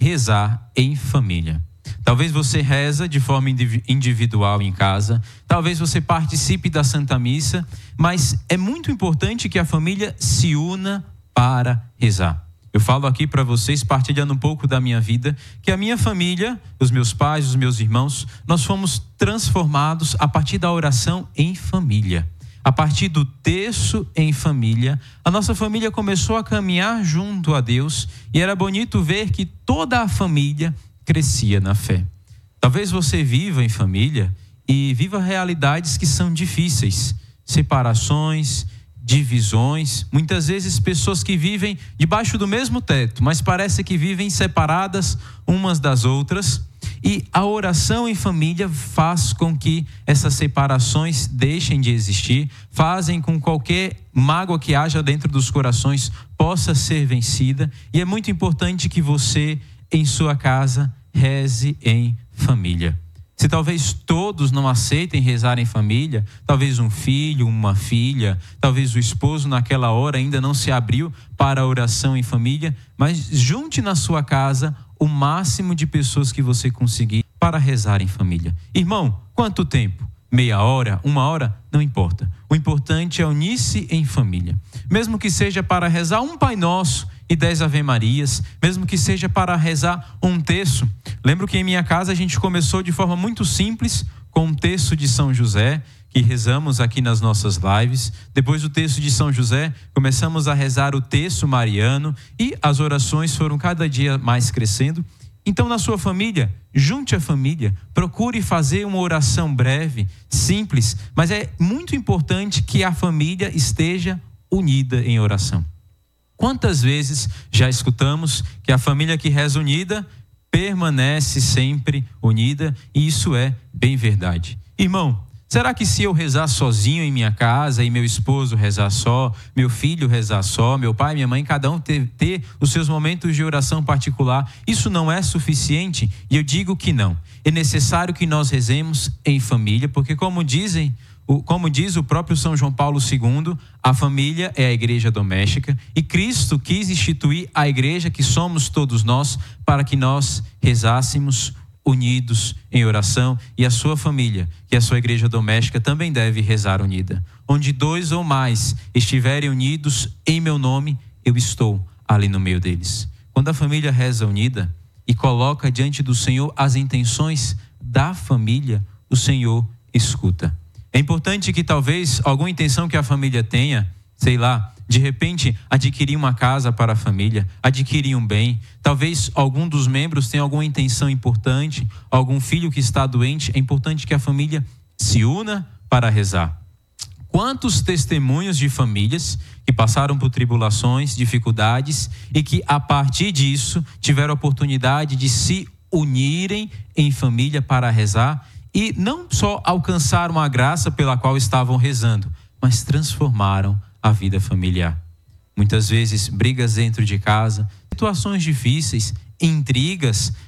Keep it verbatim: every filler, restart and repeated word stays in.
rezar em família. Talvez você reza de forma individual em casa, talvez você participe da Santa Missa, mas é muito importante que a família se una para rezar. Eu falo aqui para vocês, partilhando um pouco da minha vida, que a minha família, os meus pais, os meus irmãos, nós fomos transformados a partir da oração em família. A partir do terço em família, a nossa família começou a caminhar junto a Deus e era bonito ver que toda a família crescia na fé. Talvez você viva em família e viva realidades que são difíceis, separações, divisões, muitas vezes pessoas que vivem debaixo do mesmo teto, mas parece que vivem separadas umas das outras. E a oração em família faz com que essas separações deixem de existir, fazem com que qualquer mágoa que haja dentro dos corações possa ser vencida. E é muito importante que você, em sua casa, reze em família. Se talvez todos não aceitem rezar em família, talvez um filho, uma filha, talvez o esposo naquela hora ainda não se abriu para a oração em família, mas junte na sua casa o máximo de pessoas que você conseguir para rezar em família. Irmão, quanto tempo? Meia hora? Uma hora? Não importa. O importante é unir-se em família. Mesmo que seja para rezar um Pai Nosso e dez Ave Marias, mesmo que seja para rezar um terço. Lembro que em minha casa a gente começou de forma muito simples com um terço de São José, que rezamos aqui nas nossas lives. Depois do terço de São José, começamos a rezar o terço mariano e as orações foram cada dia mais crescendo. Então, na sua família, junte a família, procure fazer uma oração breve, simples, mas é muito importante que a família esteja unida em oração. Quantas vezes já escutamos que a família que reza unida permanece sempre unida, e isso é bem verdade. Irmão, será que se eu rezar sozinho em minha casa e meu esposo rezar só, meu filho rezar só, meu pai e minha mãe, cada um ter, ter os seus momentos de oração particular, isso não é suficiente? E eu digo que não. É necessário que nós rezemos em família, porque como dizem, como diz o próprio São João Paulo segundo, a família é a igreja doméstica e Cristo quis instituir a igreja que somos todos nós para que nós rezássemos unidos em oração, e a sua família, que é a sua igreja doméstica, também deve rezar unida. Onde dois ou mais estiverem unidos em meu nome, eu estou ali no meio deles. Quando a família reza unida e coloca diante do Senhor as intenções da família, o Senhor escuta. É importante que talvez alguma intenção que a família tenha, sei lá, de repente adquirir uma casa para a família, adquirir um bem, talvez algum dos membros tenha alguma intenção importante, algum filho que está doente, é importante que a família se una para rezar. Quantos testemunhos de famílias que passaram por tribulações, dificuldades e que a partir disso tiveram a oportunidade de se unirem em família para rezar e não só alcançaram a graça pela qual estavam rezando, mas transformaram a vida familiar. Muitas vezes brigas dentro de casa, situações difíceis, intrigas,